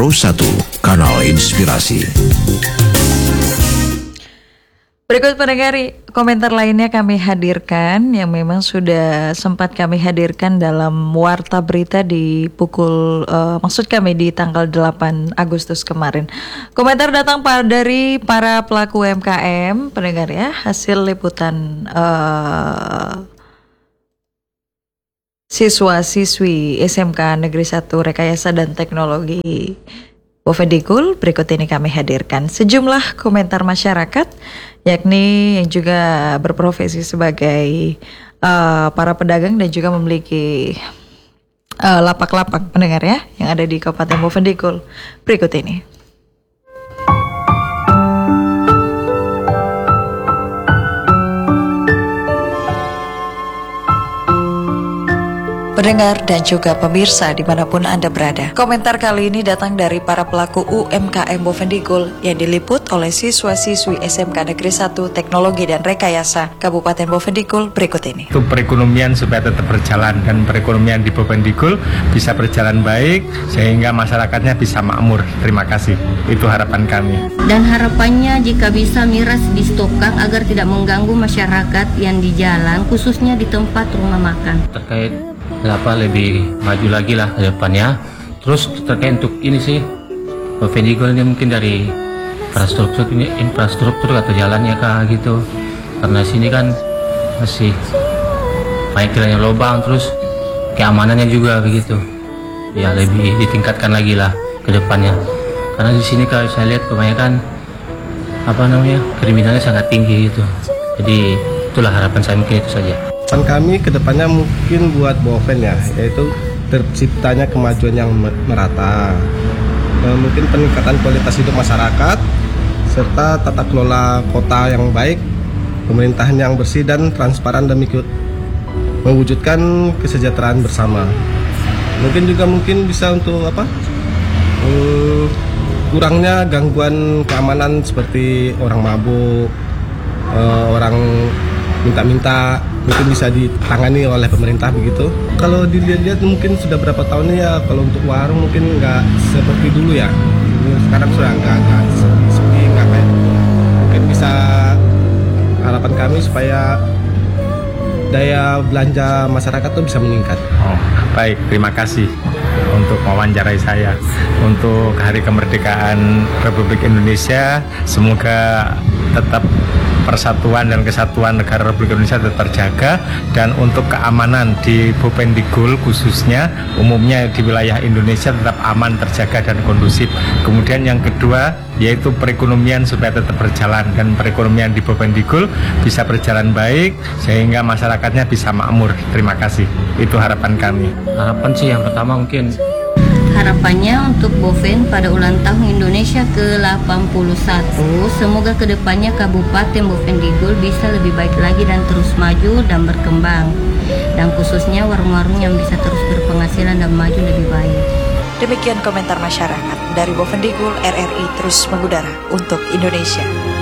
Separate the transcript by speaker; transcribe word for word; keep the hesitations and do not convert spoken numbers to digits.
Speaker 1: Pro satu, kanal inspirasi.
Speaker 2: Berikut pendengar, komentar lainnya kami hadirkan yang memang sudah sempat kami hadirkan dalam warta berita di pukul uh, maksud kami di tanggal delapan Agustus kemarin. Komentar datang dari para pelaku U M K M, pendengar ya, hasil liputan uh, siswa-siswi S M K Negeri satu Rekayasa dan Teknologi Bovendigul. Berikut ini kami hadirkan sejumlah komentar masyarakat, yakni yang juga berprofesi sebagai uh, para pedagang dan juga memiliki uh, lapak-lapak, pendengar ya, yang ada di Kabupaten Bovendigul. Berikut ini. Pendengar dan juga pemirsa dimanapun Anda berada, komentar kali ini datang dari para pelaku U M K M Bovendigul yang diliput oleh siswa-siswi S M K Negeri satu Teknologi dan Rekayasa Kabupaten Bovendigul. Berikut ini.
Speaker 3: Untuk perekonomian supaya tetap berjalan dan perekonomian di Bovendigul bisa berjalan baik sehingga masyarakatnya bisa makmur. Terima kasih. Itu harapan kami.
Speaker 4: Dan harapannya jika bisa miras distokkan agar tidak mengganggu masyarakat yang di jalan, khususnya di tempat rumah makan.
Speaker 5: Terkait apa lebih maju lagi lah ke depannya. Terus terkait untuk ini sih, Bovendigul ini mungkin dari infrastruktur ini infrastruktur atau jalannya kah gitu, karena sini kan masih banyak kiranya lubang, terus keamanannya juga begitu ya, lebih ditingkatkan lagi lah ke depannya, karena di sini kalau saya lihat kebanyakan apa namanya kriminalnya sangat tinggi gitu. Jadi itulah harapan saya, mungkin itu saja.
Speaker 6: Harapan kami ke depannya mungkin buat Boven ya, yaitu terciptanya kemajuan yang merata, mungkin peningkatan kualitas hidup masyarakat, serta tata kelola kota yang baik, pemerintahan yang bersih dan transparan demi mewujudkan kesejahteraan bersama. Mungkin juga mungkin bisa untuk apa? Hmm, kurangnya gangguan keamanan seperti orang mabuk, uh, orang minta-minta, mungkin bisa ditangani oleh pemerintah begitu. Kalau dilihat-lihat mungkin sudah berapa tahun ya, kalau untuk warung mungkin nggak seperti dulu ya. Sekarang sudah nggak nggak sepi, nggak kayak dulu. Mungkin bisa, harapan kami supaya daya belanja masyarakat tuh bisa meningkat.
Speaker 3: Oh, baik, terima kasih untuk mewawancarai saya. Untuk Hari Kemerdekaan Republik Indonesia, semoga tetap persatuan dan kesatuan negara Republik Indonesia tetap terjaga, dan untuk keamanan di Bovendigul khususnya, umumnya di wilayah Indonesia tetap aman, terjaga dan kondusif. Kemudian yang kedua yaitu perekonomian supaya tetap berjalan, dan perekonomian di Bovendigul bisa berjalan baik sehingga masyarakatnya bisa makmur. Terima kasih. Itu harapan kami.
Speaker 5: Harapan sih yang pertama mungkin
Speaker 4: Harapannya untuk Boven pada ulang tahun Indonesia ke delapan puluh satu, semoga kedepannya Kabupaten Bovendigul bisa lebih baik lagi dan terus maju dan berkembang, dan khususnya warung-warung yang bisa terus berpenghasilan dan maju lebih baik.
Speaker 2: Demikian komentar masyarakat dari Bovendigul. R R I terus mengudara untuk Indonesia.